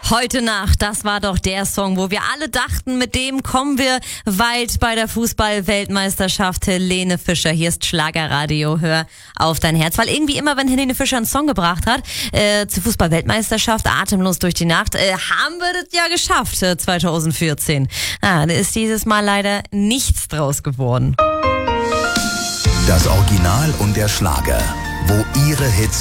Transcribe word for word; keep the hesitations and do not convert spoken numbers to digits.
Heute Nacht, das war doch der Song, wo wir alle dachten, mit dem kommen wir weit bei der Fußball-Weltmeisterschaft. Helene Fischer, hier ist Schlagerradio, hör auf dein Herz. Weil irgendwie immer, wenn Helene Fischer einen Song gebracht hat, äh, zur Fußball-Weltmeisterschaft, atemlos durch die Nacht, äh, haben wir das ja geschafft, äh, zwanzig vierzehn. Ah, da ist dieses Mal leider nichts draus geworden. Das Original und der Schlager, wo ihre Hits